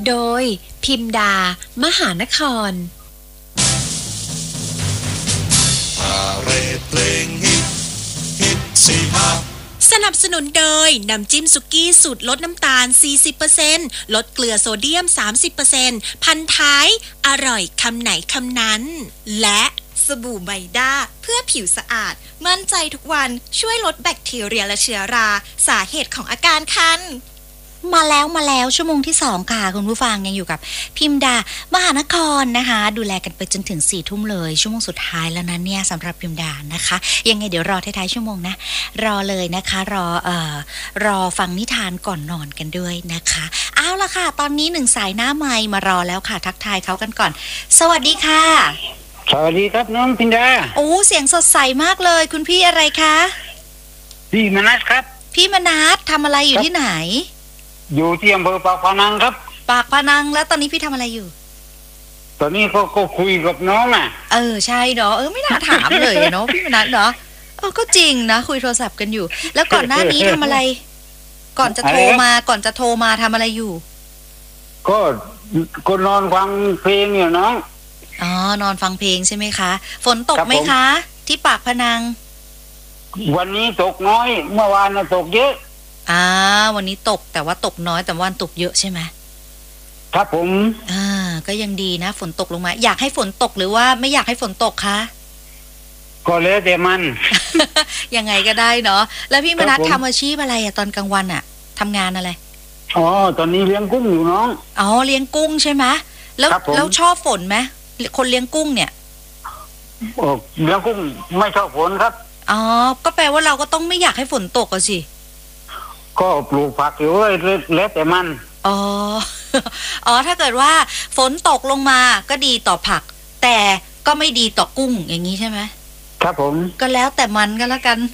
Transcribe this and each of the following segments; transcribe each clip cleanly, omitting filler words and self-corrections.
โดยพิมดามหานครเพลงฮิตสี่ห้าสนับสนุนโดยน้ำจิ้มสุกี้สูตรลดน้ำตาล 40% ลดเกลือโซเดียม 30% พันท้ายอร่อยคำไหนคำนั้นและสบู่ไบด้าเพื่อผิวสะอาดมั่นใจทุกวันช่วยลดแบคทีเรียและเชื้อราสาเหตุของอาการคันมาแล้วชั่วโมงที่2ค่ะคุณผู้ฟังยังอยู่กับพิมดามหานครนะคะดูแลกันไปจนถึง4 ทุ่มเลยชั่วโมงสุดท้ายแล้วนะเนี่ยสำหรับพิมดานะคะยังไงเดี๋ยวรอท้ายๆชั่วโมงนะรอเลยนะคะรอฟังนิทานก่อนนอนกันด้วยนะคะเอาล่ะค่ะตอนนี้1สายหน้าไมค์มารอแล้วค่ะทักทายเขากันก่อนสวัสดีค่ะสวัสดีครับน้องพิมดาโอ้เสียงสดใสมากเลยคุณพี่อะไรคะพี่มนัสครับพี่มนัสทำอะไรอยู่ที่ไหนอยู่ที่อำเภอปากพนังครับปากพนังแล้วตอนนี้พี่ทำอะไรอยู่ตอนนี้ก็คุยกับน้องใช่เนาะไม่น่าถามเลยเนาะพี่มนัสเนาะก็จริงนะคุยโทรศัพท์กันอยู่แล้วก่อนหน้านี้ทำอะไรก่อนจะโทรมาทำอะไรอยู่ก็นอนฟังเพลงอยู่น้องนอนฟังเพลงใช่ไหมคะฝนตกไหมคะที่ปากพนังวันนี้ตกน้อยเมื่อวานตกเยอะวันนี้ตกแต่ว่าตกน้อยแต่วันตกเยอะใช่ไหมครับผมก็ยังดีนะฝนตกลงมาอยากให้ฝนตกหรือว่าไม่อยากให้ฝนตกคะก็แล้วแต่มันยังไงก็ได้เนาะแล้วพี่มนัสทำอาชีพอะไรตอนกลางวันทำงานอะไรตอนนี้เลี้ยงกุ้งอยู่น้องเลี้ยงกุ้งใช่ไหมแล้วชอบฝนไหมคนเลี้ยงกุ้งเนี่ยเลี้ยงกุ้งไม่ชอบฝนครับก็แปลว่าเราก็ต้องไม่อยากให้ฝนตกอ่ะสิก็ปลูกผักอยู่แล้วแต่มันถ้าเกิดว่าฝนตกลงมาก็ดีต่อผักแต่ก็ไม่ดีต่อกุ้งอย่างนี้ใช่ไหมครับผมก็แล้วแต่มันก็แล้วกัน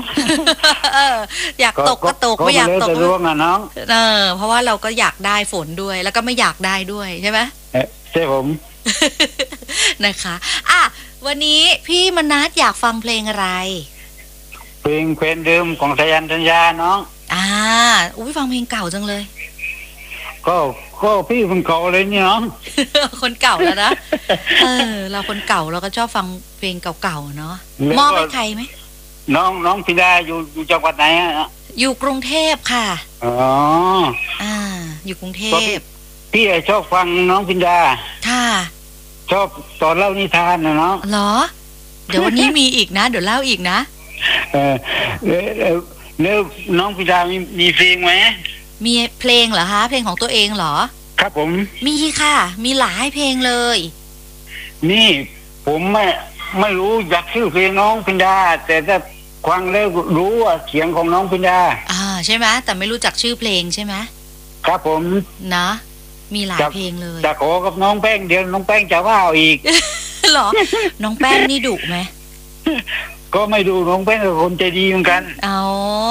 อยากตกก็ตกไม่อยากตกก็ร่วงน้องเพราะว่าเราก็อยากได้ฝนด้วยแล้วก็ไม่อยากได้ด้วยใช่ไหมใช่ผมนะคะวันนี้พี่มนัสอยากฟังเพลงอะไรเพลงเดิมของสายันสัญญาน้องฟังเพลงเก่าจังเลยก็พี่คนเก่าเลยเนี่ยน้องคนเก่าแล้วนะเราคนเก่าเราก็ชอบฟังเพลงเก่าๆเนาะมอบให้ใครไหมน้องพิดาอยู่จังหวัดไหนอยู่กรุงเทพค่ะอยู่กรุงเทพพี่ชอบฟังน้องพิดาค่ะชอบตอนเล่านิทานนะน้องเหรอเดี๋ยววันนี้มีอีกนะเดี๋ยวเล่าอีกนะแล้วน้องพิดามีเพลงไหมมีเพลงเหรอคะเพลงของตัวเองเหรอครับผมมีค่ะมีหลายเพลงเลยนี่ผมไม่รู้อยากชื่อเพลงน้องพิดาแต่ถ้าฟังแล้วรู้ว่าเสียงของน้องพิดาใช่ไหมแต่ไม่รู้จักชื่อเพลงใช่ไหมครับผมนะมีหลายเพลงเลยจะขอกับน้องแป้งเดี๋ยวน้องแป้งจะว่าอีกหรอน้องแป้งนี่ดุไหมก็ไม่ดูน้องแป้งเป็นคนใจดีเหมือนกัน